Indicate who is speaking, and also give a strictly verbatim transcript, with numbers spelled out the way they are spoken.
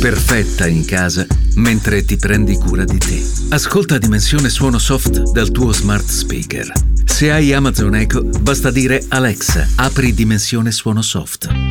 Speaker 1: perfetta in casa mentre ti prendi cura di te. Ascolta Dimensione Suono Soft dal tuo smart speaker. Se hai Amazon Echo, basta dire Alexa, apri Dimensione Suono Soft.